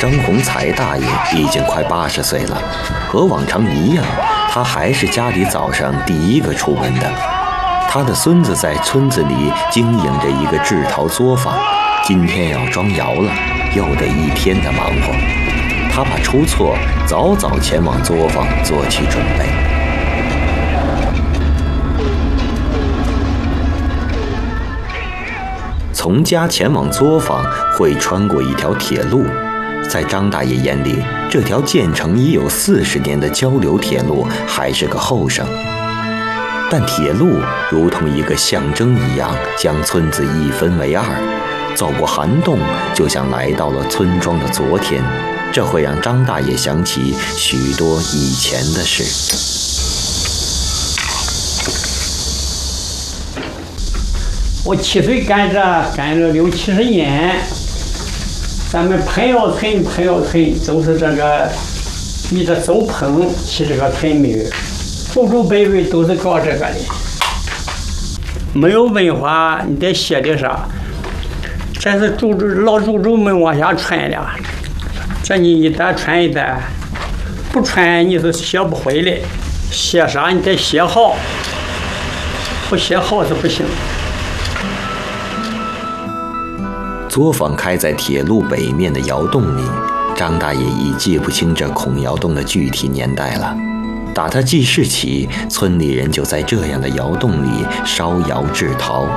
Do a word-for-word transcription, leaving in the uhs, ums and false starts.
张洪才大爷已经快八十岁了，和往常一样，他还是家里早上第一个出门的。他的孙子在村子里经营着一个制陶作坊，今天要装窑了，又得一天的忙活。他怕出错，早早前往作坊做起准备。从家前往作坊会穿过一条铁路，在张大爷眼里，这条建成已有四十年的交流铁路还是个后生。但铁路如同一个象征一样，将村子一分为二，走过涵洞，就像来到了村庄的昨天。这会让张大爷想起许多以前的事。 我七岁干这，干了六七十年。咱们朋友村朋友村都是这个，以这手捧起这个村名，祖祖辈辈都是搞这个的。没有文化，你得写的啥？这是祖祖老祖宗们往下传的。这你一代传一代，不传你是学不会的。写啥你得写好，不写好是不行。 作坊开在铁路北面的窑洞里，张大爷已记不清这孔窑洞的具体年代了。打他记事起，村里人就在这样的窑洞里烧窑制陶。